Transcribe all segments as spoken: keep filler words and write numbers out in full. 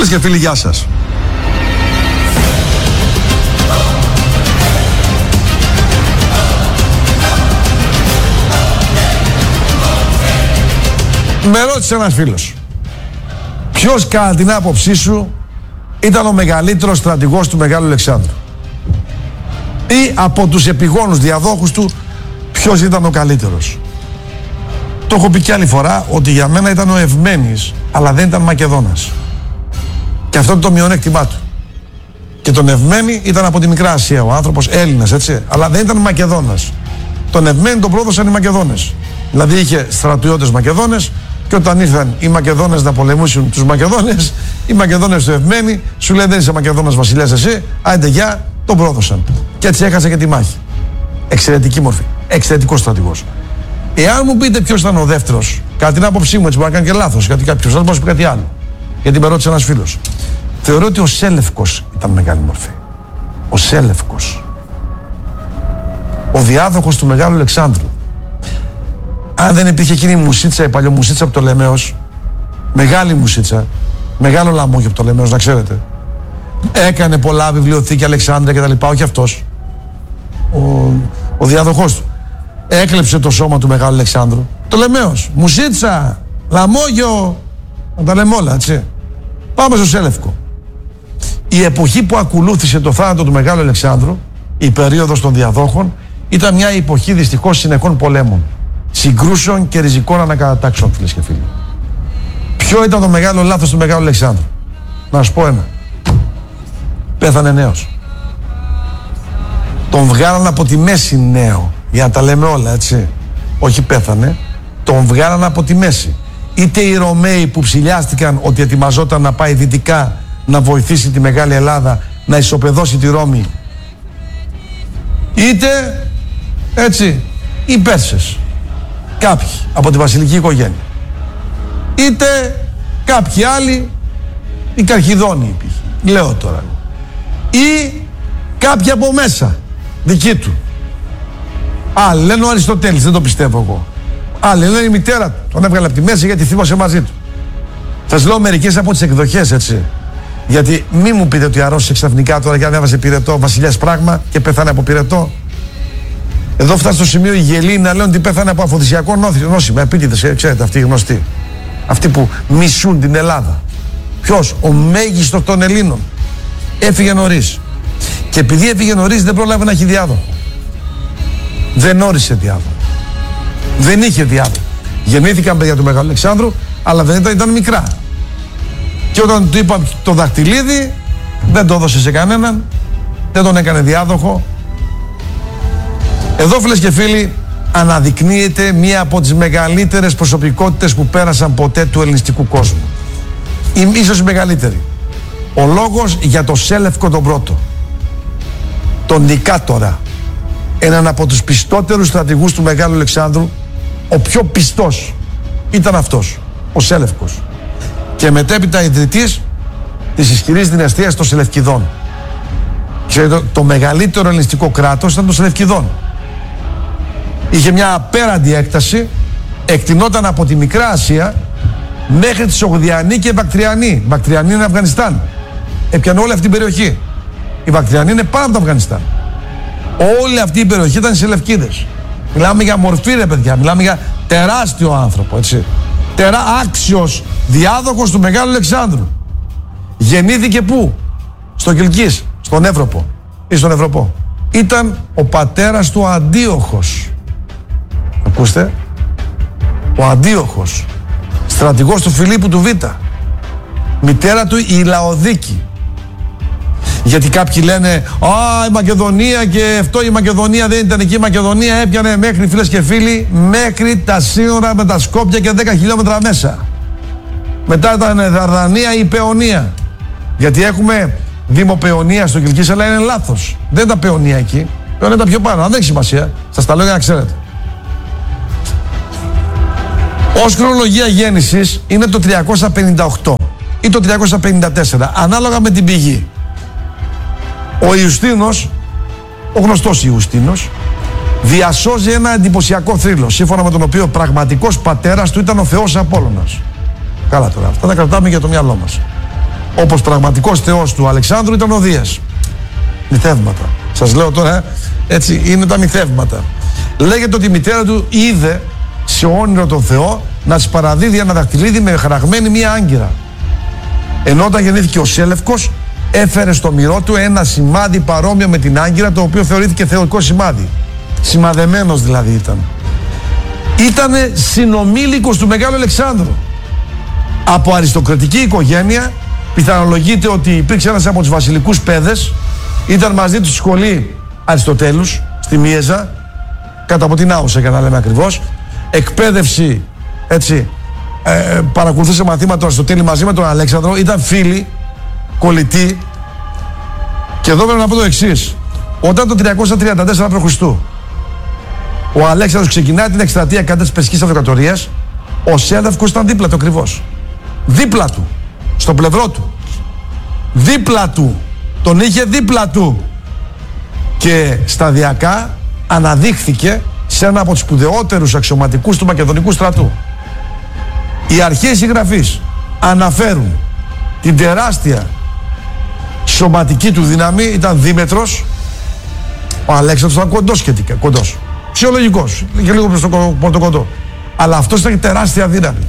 Φίλες και φίλοι, γεια σας. Με ρώτησε ένας φίλος, ποιος κατά την άποψή σου ήταν ο μεγαλύτερος στρατηγός του Μεγάλου Αλεξάνδρου, ή από τους επιγόνους διαδόχους του ποιος ήταν ο καλύτερος. Το έχω πει κι άλλη φορά ότι για μένα ήταν ο Ευμένης, αλλά δεν ήταν Μακεδόνας. Και αυτό είναι το μειονέκτημά του. Και τον Ευμένη ήταν από τη Μικρά Ασία, ο άνθρωπος Έλληνας, έτσι, αλλά δεν ήταν Μακεδόνας. Τον Ευμένη τον πρόδωσαν οι Μακεδόνες. Δηλαδή είχε στρατιώτες Μακεδόνες, και όταν ήρθαν οι Μακεδόνες να πολεμούσουν τους Μακεδόνες, οι Μακεδόνες του Ευμένη σου λένε δεν είσαι Μακεδόνας βασιλιάς εσύ, άντε γεια, τον πρόδωσαν. Και έτσι έχασε και τη μάχη. Εξαιρετική μορφή. Εξαιρετικός στρατηγός. Εάν μου πείτε ποιος ήταν ο δεύτερος, κατά την άποψή μου, έτσι μπορεί να κάνει και λάθος, γιατί κάποιος άλλος μπορεί να πει κάτι άλλο. Γιατί με ρώτησε ένας φίλος. Θεωρώ ότι ο Σέλευκος ήταν μεγάλη μορφή. Ο Σέλευκος. Ο διάδοχος του Μεγάλου Αλεξάνδρου. Αν δεν υπήρχε εκείνη η μουσίτσα, η παλιομουσίτσα από το Λεμέος, μεγάλη μουσίτσα, μεγάλο λαμόγιο από το Λεμέος, να ξέρετε. Έκανε πολλά βιβλιοθήκη Αλεξάνδρεια κτλ. Όχι αυτός. Ο, ο διάδοχός του. Έκλεψε το σώμα του Μεγάλου Αλεξάνδρου. Το Λεμέος. Μουσίτσα, λαμόγιο, να τα λέμε όλα, έτσι. Πάμε στο Σέλευκο. Η εποχή που ακολούθησε το θάνατο του Μεγάλου Αλεξάνδρου, η περίοδος των διαδόχων, ήταν μια εποχή δυστυχώς συνεχών πολέμων, συγκρούσεων και ριζικών ανακατατάξεων, φίλες και φίλοι. Ποιο ήταν το μεγάλο λάθος του Μεγάλου Αλεξάνδρου? Να σου πω ένα. Πέθανε νέος. Τον βγάλαν από τη μέση νέο, για να τα λέμε όλα, έτσι. Όχι πέθανε, τον βγάλαν από τη μέση. Είτε οι Ρωμαίοι που ψηλιάστηκαν ότι ετοιμαζόταν να πάει δυτικά να βοηθήσει τη Μεγάλη Ελλάδα να ισοπεδώσει τη Ρώμη, είτε έτσι οι Πέρσες, κάποιοι από τη βασιλική οικογένεια, είτε κάποιοι άλλοι, οι Καρχιδόνοι υπήρχε, λέω τώρα, ή κάποιοι από μέσα δική του. Άλλοι λένε ο Αριστοτέλης, δεν το πιστεύω εγώ. Άλλοι λένε η μητέρα του, τον έβγαλε από τη μέση γιατί θύμωσε μαζί του. Σας λέω μερικές από τις εκδοχές, έτσι. Γιατί μη μου πείτε ότι αρρώστησε ξαφνικά τώρα και ανέβασε πυρετό, βασιλιάς πράγμα, και πέθανε από πυρετό. Εδώ φτάσει στο σημείο οι γελοί να λένε ότι πέθανε από αφοδισιακό νόσημα. Επίτηδες, ξέρετε, αυτοί οι γνωστοί. Αυτοί που μισούν την Ελλάδα. Ποιος? Ο μέγιστος των Ελλήνων. Έφυγε νωρίς. Και επειδή έφυγε νωρίς δεν πρόλαβε να έχει διάδοχο. Δεν όρισε διάδοχο. Δεν είχε διάδοχο. Γεννήθηκαν παιδιά του Μεγάλου Αλεξάνδρου, αλλά δεν ήταν, ήταν μικρά. Και όταν του είπαν το δαχτυλίδι, δεν το έδωσε σε κανέναν, δεν τον έκανε διάδοχο. Εδώ, φίλες και φίλοι, αναδεικνύεται μία από τις μεγαλύτερες προσωπικότητες που πέρασαν ποτέ του ελληνιστικού κόσμου. Η, ίσως η μεγαλύτερη. Ο λόγος για το Σέλευκο τον πρώτο. Τον Νικάτορα. Έναν από τους πιστότερους στρατηγούς του Μεγάλου Αλεξάνδρου, ο πιο πιστός ήταν αυτός, ο Σέλευκος. Και μετέπειτα ιδρυτής της ισχυρής δυναστείας των Σελευκηδών. Ξέρετε, το μεγαλύτερο ελληνιστικό κράτος ήταν των Σελευκηδών. Είχε μια απέραντη έκταση, εκτινόταν από τη Μικρά Ασία μέχρι τη Σογδιανή και Βακτριανή. Βακτριανή είναι Αφγανιστάν. Έπιανε όλη αυτή την περιοχή. Η Βακτριανή είναι πάνω από το Αφγανιστάν. Όλη αυτή η περιοχή ήταν οι Σελευκίδες. Μιλάμε για μορφή, ρε παιδιά. Μιλάμε για τεράστιο άνθρωπο, έτσι. Τερά, άξιος διάδοχος του Μεγάλου Αλεξάνδρου. Γεννήθηκε πού? Στο Κιλκής, στον Εύρωπο ή στον Ευρωπό. Ήταν ο πατέρας του Αντίοχος. Ακούστε. Ο Αντίοχος, στρατηγός του Φιλίππου του Β. Μητέρα του η Λαοδίκη. Γιατί κάποιοι λένε «Α, η Μακεδονία και αυτό, η Μακεδονία δεν ήταν εκεί». Η Μακεδονία έπιανε μέχρι, φίλες και φίλοι, μέχρι τα σύνορα με τα Σκόπια και δέκα χιλιόμετρα μέσα. Μετά ήταν Δαρδανία ή Παιωνία. Γιατί έχουμε Δήμο Παιωνία στο Κιλκής, αλλά είναι λάθος. Δεν ήταν Παιωνία εκεί. Παιωνία ήταν πιο πάνω. Αν δεν έχει σημασία, σας τα λέω για να ξέρετε. Ως χρονολογία γέννησης είναι το τριακόσια πενήντα οκτώ ή το τριακόσια πενήντα τέσσερα, ανάλογα με την πηγή. Ο Ιουστίνος, ο γνωστός Ιουστίνος, διασώζει ένα εντυπωσιακό θρύλο, σύμφωνα με τον οποίο πραγματικός πατέρας του ήταν ο Θεός Απόλλωνας. Καλά τώρα, αυτά τα κρατάμε για το μυαλό μας. όπως πραγματικός θεός του Αλεξάνδρου ήταν ο Δίας. Μυθεύματα. Σας λέω τώρα, έτσι είναι τα μυθεύματα. Λέγεται ότι η μητέρα του είδε σε όνειρο τον Θεό να της παραδίδει ένα δαχτυλίδι με χαραγμένη μία άγκυρα. Ενώ όταν γεννήθηκε ο Σέλευκος, έφερε στο μυρό του ένα σημάδι παρόμοιο με την άγκυρα, το οποίο θεωρήθηκε θεϊκό σημάδι. Σημαδεμένος δηλαδή ήταν. Ήτανε συνομήλικος του Μεγάλου Αλεξάνδρου. Από αριστοκρατική οικογένεια, πιθανολογείται ότι υπήρξε ένας από τους βασιλικούς παιδες, ήταν μαζί του στη σχολή Αριστοτέλους, στη Μίεζα, κάτω από την Άουσα για να λέμε ακριβώς. Εκπαίδευση, έτσι, ε, παρακολουθούσε μαθήματα του Αριστοτέλη μαζί με τον Αλέξανδρο, ήταν φίλοι, κολλητοί. Και εδώ πρέπει να πω το εξής. Όταν το τριακόσια τριάντα τέσσερα π.Χ. ο Αλέξανδρος ξεκινάει την εκστρατεία κατά της Περσικής Αυτοκρατορίας, ο Σέλευκος ήταν δίπλα του ακριβώς. Δίπλα του, στο πλευρό του. Δίπλα του. Τον είχε δίπλα του. Και σταδιακά αναδείχθηκε σε ένα από τους σπουδαιότερους αξιωματικούς του Μακεδονικού στρατού. Οι αρχαίοι συγγραφείς αναφέρουν την τεράστια σωματική του δύναμη, ήταν δίμετρος. Ο Αλέξανδρος ήταν κοντός σχετικά, κοντός. Φυσιολογικός, είχε λίγο προς το πορτοκοντό. Αλλά αυτός ήταν τεράστια δύναμη.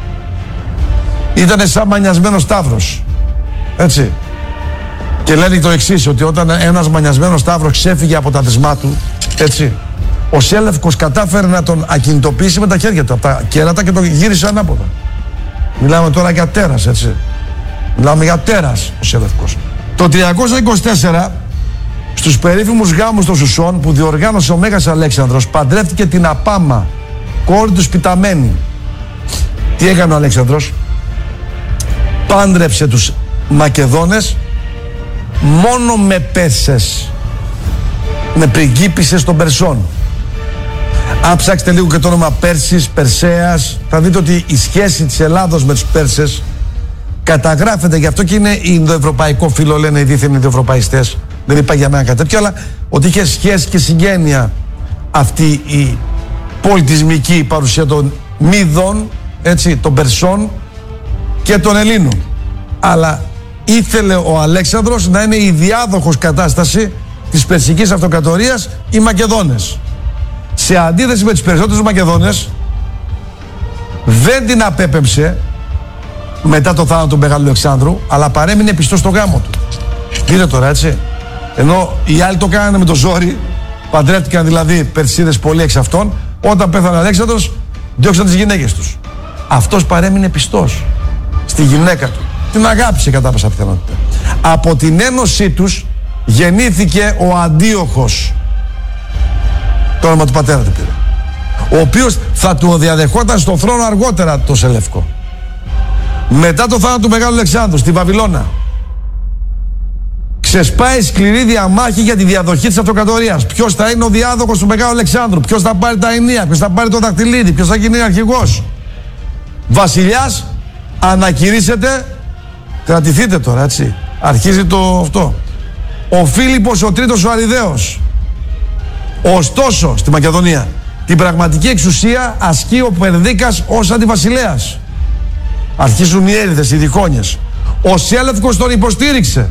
Ήτανε σαν μανιασμένος ταύρος. Έτσι. Και λένε το εξής, ότι όταν ένας μανιασμένος ταύρος ξέφυγε από τα δεσμά του, έτσι, ο Σέλευκος κατάφερε να τον ακινητοποιήσει με τα χέρια του, από τα κέρατα, και τον γύρισε ανάποδα. Μιλάμε τώρα για τέρας, έτσι. Μιλάμε για τέρας ο Σέλευκος. Το τριακόσια είκοσι τέσσερα, στους περίφημους γάμους των Σουσών που διοργάνωσε ο Μέγας Αλέξανδρος, παντρεύτηκε την Απάμα, κόρη του Σπιταμένη. Τι έκανε ο Αλέξανδρος? Πάντρεψε τους Μακεδόνες μόνο με Πέρσες, με πριγκίπισσες των Περσών. Αν ψάξετε λίγο και το όνομα Πέρσης, Περσέας, θα δείτε ότι η σχέση της Ελλάδος με τους Πέρσες καταγράφεται, γι' αυτό και είναι ινδοευρωπαϊκό φύλλο, λένε οι δίθεν ινδοευρωπαϊστές. Δεν είπα για μένα κάτι τέτοιο, αλλά ότι είχε σχέση και συγγένεια αυτή η πολιτισμική παρουσία των Μύδων, έτσι, των Περσών και των Ελλήνων. Αλλά ήθελε ο Αλέξανδρος να είναι η διάδοχος κατάσταση της Περσικής Αυτοκρατορίας οι Μακεδόνες. Σε αντίθεση με τους περισσότερους Μακεδόνες, δεν την απέπεμψε μετά το θάνατο του Μεγάλου Αλεξάνδρου, αλλά παρέμεινε πιστός στο γάμο του. Δείτε τώρα, έτσι. Ενώ οι άλλοι το κάνανε με το ζόρι, παντρεύτηκαν δηλαδή Περσίδες πολλοί εξ αυτών, όταν πέθανε ο Αλέξανδρος, διώξαν τις γυναίκες τους. Αυτός παρέμεινε πιστός στη γυναίκα του. Την αγάπησε κατά πάσα πιθανότητα. Από την ένωσή τους γεννήθηκε ο Αντίοχος. Το όνομα του πατέρα του πήρε. Ο οποίος θα του διαδεχόταν στον θρόνο αργότερα το Σελεύκο. Μετά το θάνατο του Μεγάλου Αλεξάνδρου στη Βαβυλώνα, ξεσπάει σκληρή διαμάχη για τη διαδοχή της αυτοκρατορίας. Ποιος θα είναι ο διάδοχος του Μεγάλου Αλεξάνδρου, ποιος θα πάρει τα ενία, ποιος θα πάρει το δαχτυλίδι, ποιος θα γίνει αρχηγός. Βασιλιάς ανακηρύσσεται, κρατηθείτε τώρα, έτσι, αρχίζει το αυτό, ο Φίλιππος ο Τρίτος ο Αριδαίος. Ωστόσο στη Μακεδονία την πραγματική εξουσία ασκεί ο Περδίκας ως αντιβασιλέας. Αρχίζουν οι έρηδες, οι διχόνιες. Ο Σέλευκος τον υποστήριξε,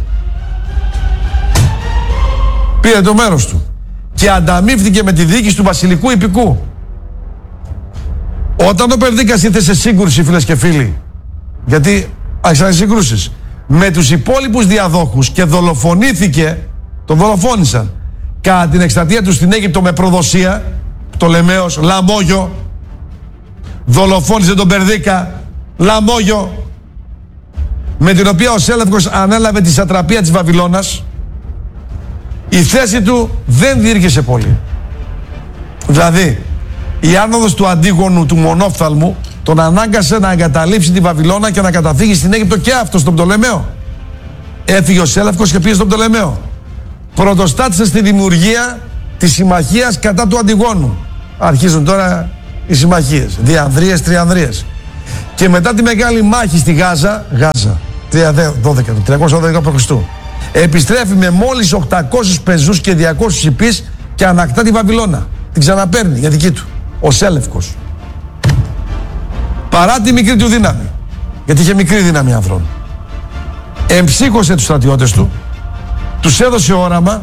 πήρε το μέρος του και ανταμείφθηκε με τη διοίκηση του βασιλικού υπηκού. Όταν ο Περδίκας ήρθε σε σύγκρουση, φίλες και φίλοι, γιατί άρχισαν συγκρούσεις με τους υπόλοιπους διαδόχους και δολοφονήθηκε, τον δολοφόνησαν κατά την εκστρατεία του στην Αίγυπτο με προδοσία, Πτολεμαίος, Λαμόγιο, δολοφόνησε τον Περδίκα, Λαμόγιο, με την οποία ο Σέλευκος ανέλαβε τη σατραπία της Βαβυλώνας. Η θέση του δεν διήρκεσε πολύ. Δηλαδή, η άνοδος του Αντίγονου, του Μονόφθαλμου, τον ανάγκασε να εγκαταλείψει τη Βαβυλώνα και να καταφύγει στην Αίγυπτο και αυτό στον Πτολεμαίο. Έφυγε ο Σέλευκος και πήγε στον Πτολεμαίο. Πρωτοστάτησε στη δημιουργία της συμμαχίας κατά του Αντιγόνου. Αρχίζουν τώρα οι συμμαχίες, διανδρίες, τριανδρίες. Και μετά τη μεγάλη μάχη στη Γάζα, Γάζα, τριακόσια δώδεκα π.Χ., επιστρέφει με μόλις οκτακόσιους πεζούς και διακόσιους ιππείς και ανακτά τη Βαβυλώνα. Την ξαναπαίρνει για δική του, ο Σέλευκος. Παρά τη μικρή του δύναμη, γιατί είχε μικρή δύναμη ανθρώπου. εμψύχωσε τους στρατιώτες του, τους έδωσε όραμα,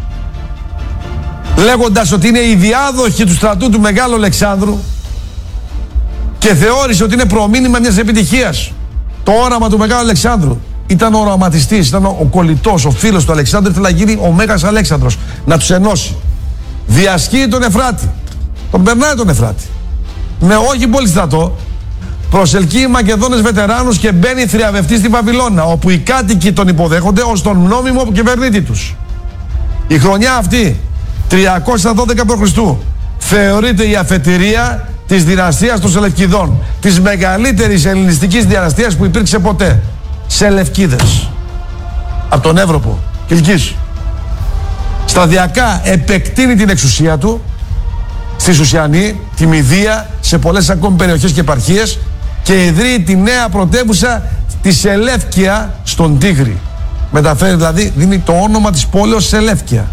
λέγοντας ότι είναι οι διάδοχοι του στρατού του Μεγάλου Αλεξάνδρου, και θεώρησε ότι είναι προμήνυμα μιας επιτυχίας. Το όραμα του Μεγάλου Αλεξάνδρου. Ήταν ο οραματιστής, ήταν ο κολλητός, ο φίλος του Αλεξάνδρου, ήθελε να γίνει ο Μέγας Αλέξανδρος, να τους ενώσει. Διασχίζει τον Εφράτη, τον περνάει τον Εφράτη, με όχι πολύ στρατό, προσελκύει Μακεδόνες βετεράνους και μπαίνει θριαβευτής στη Βαβυλώνα, όπου οι κάτοικοι τον υποδέχονται ως τον νόμιμο κυβερνήτη τους. Η χρονιά αυτή, τριακόσια δώδεκα π.Χ., θεωρείται η αφετηρία της δυναστείας των Σελευκηδών, της μεγαλύτερης ελληνιστικής δυναστείας που υπήρξε ποτέ. Σελευκίδες, από τον Εύρωπο, Κιλκής. Σταδιακά επεκτείνει την εξουσία του στη Σουσιανή, τη Μηδία, σε πολλές ακόμη περιοχές και επαρχίες, και ιδρύει τη νέα πρωτεύουσα τη Σελεύκια στον Τίγρη. Μεταφέρει δηλαδή, δίνει το όνομα της πόλεως Σελεύκια.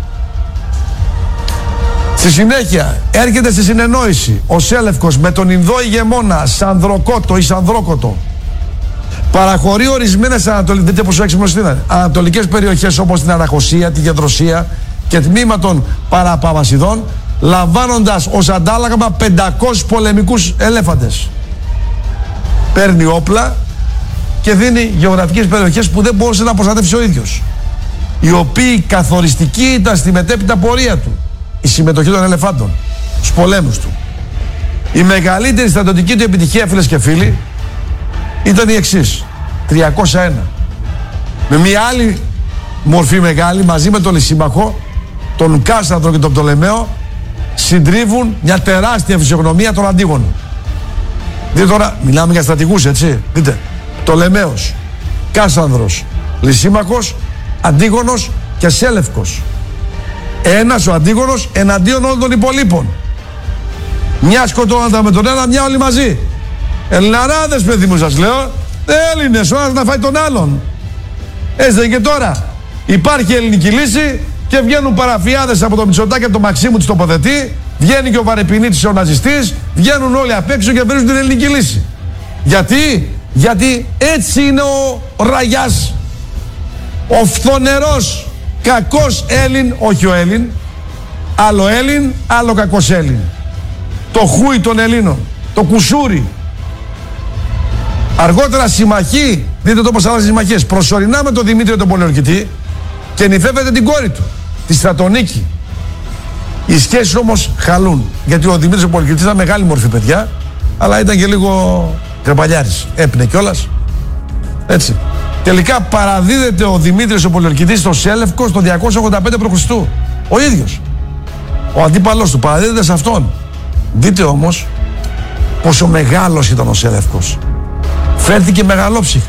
Στη συνέχεια έρχεται στη συνεννόηση ο Σέλευκος με τον Ινδό ηγεμόνα Σανδροκότο ή Σανδρόκοτο. Παραχωρεί ορισμένες ανατολικές περιοχές όπως την Αναχωσία, τη Γεδροσία και τμήμα των Παραπαμασιδών, λαμβάνοντας ως αντάλλαγμα πεντακόσιους πολεμικούς ελέφαντες. Παίρνει όπλα και δίνει γεωγραφικές περιοχές που δεν μπορούσε να προστατεύσει ο ίδιος, οι οποίοι καθοριστικοί ήταν στη μετέπειτα πορεία του, η συμμετοχή των ελεφάντων στους πολέμους του. Η μεγαλύτερη στρατιωτική του επιτυχία, φίλες και φίλοι, ήταν η εξής: τριακόσια ένα. Με μια άλλη μορφή μεγάλη, μαζί με τον Λυσίμαχο, τον Κάσανδρο και τον Πτολεμαίο, συντρίβουν μια τεράστια φυσιογνωμία των Αντίγονων. Δείτε τώρα, μιλάμε για στρατηγούς, έτσι. Δείτε, Πτολεμαίος, Κάσανδρος, Λυσίμαχος, Αντίγονος και Σέλευκος. Ένας ο Αντίγονος εναντίον όλων των υπολείπων. Μια σκοτώνοντα με τον ένα, μια όλοι μαζί. Ελληναράδες, παιδί μου, σας λέω. Έλληνες, ο ένας να φάει τον άλλον. Έτσι δεν και τώρα. Υπάρχει ελληνική λύση και βγαίνουν παραφιάδες από το Μητσοτάκη και από το Μαξίμου της τοποθετεί. Βγαίνει και ο Βαρεπινίτης ο ναζιστής. Βγαίνουν όλοι απ' έξω και βρίσκουν την ελληνική λύση. Γιατί? Γιατί έτσι είναι ο Ραγιάς. Ο φθονερός κακός Έλλην, όχι ο Έλλην. Άλλο Έλλην, άλλο κακός Έλλην. Το χούι των Ελλήνων. Το κουσούρι. Αργότερα συμμαχεί, δείτε το πως άλλαζε συμμαχίες. Προσωρινά με τον Δημήτριο τον Πολιορκητή και νυφεύεται την κόρη του, τη Στρατονίκη. Οι σχέσεις όμως χαλούν. Γιατί ο Δημήτρης ο Πολιορκητής ήταν μεγάλη μορφή παιδιά, αλλά ήταν και λίγο κρεπαλιάρης. Έπινε κιόλας. Έτσι. Τελικά παραδίδεται ο Δημήτρης ο Πολιορκητής στο Σέλευκο στο διακόσια ογδόντα πέντε π.Χ. Ο ίδιος. Ο αντίπαλος του παραδίδεται σε αυτόν. Δείτε όμως πόσο μεγάλος ήταν ο Σέλευκος. Φέρθηκε μεγαλόψυχα.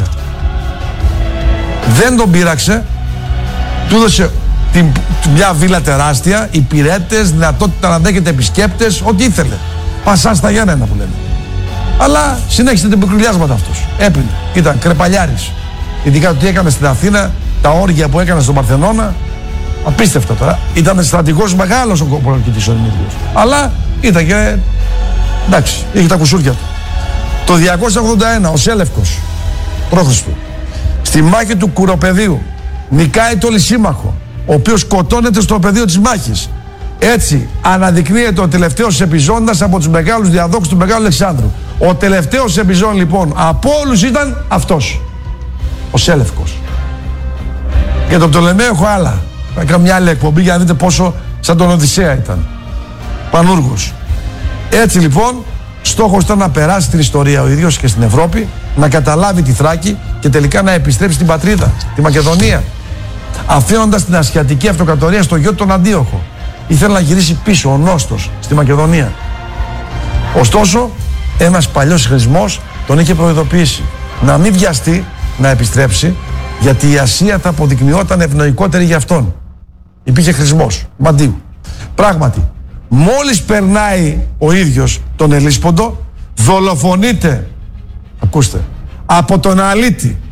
Δεν τον πείραξε. Του έδωσε την, μια βίλα τεράστια, υπηρέτες, δυνατότητα να δέχεται επισκέπτες, ό,τι ήθελε. Πασά στα Γιάννενα που λένε. Αλλά συνέχισε την πικρουλιάσματα αυτός. Έπινε. Ήταν κρεπαλιάρης. Ειδικά το τι έκανε στην Αθήνα, τα όργια που έκανε στον Παρθενώνα. Απίστευτα τώρα. Ήταν στρατηγός μεγάλος ο Πολιορκητής ο Δημήτριος. Αλλά ήταν και. Εντάξει, είχε τα κουσούρια του. Το διακόσια ογδόντα ένα ο Σέλευκος π.Χ. στη μάχη του Κουροπεδίου νικάει το Λυσίμαχο, ο οποίος σκοτώνεται στο πεδίο της μάχης. Έτσι αναδεικνύεται ο τελευταίος επιζώντας από τους μεγάλους διαδόχους του Μεγάλου Αλεξάνδρου. Ο τελευταίος επιζών λοιπόν από όλους ήταν αυτός, ο Σέλευκος. Για τον Πτολεμαίο έχω άλλα. Θα κάνω μια άλλη εκπομπή για να δείτε πόσο σαν τον Οδυσσέα ήταν. Πανούργος. Έτσι λοιπόν, στόχος ήταν να περάσει την ιστορία ο ίδιος και στην Ευρώπη, να καταλάβει τη Θράκη και τελικά να επιστρέψει στην πατρίδα, τη Μακεδονία, αφήνοντας την Ασιατική Αυτοκρατορία στο γιο του τον Αντίοχο. Ήθελε να γυρίσει πίσω ο Νόστος στη Μακεδονία. Ωστόσο, ένας παλιός χρησμός τον είχε προειδοποιήσει να μην βιαστεί να επιστρέψει, γιατί η Ασία θα αποδεικνυόταν ευνοϊκότερη για αυτόν. Υπήρχε χρησμός Μαντίου. Πράγματι, μόλις περνάει ο ίδιος τον Ελίσποντο, δολοφονείται, ακούστε, από τον αλήτη